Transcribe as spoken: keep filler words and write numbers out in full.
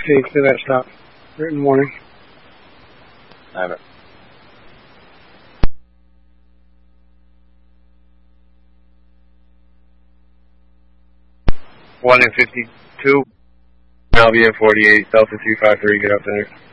fifteen, clear that stop. Written warning. I have it. one in fifty-two, Albion forty-eight, Delta two five three, get up there.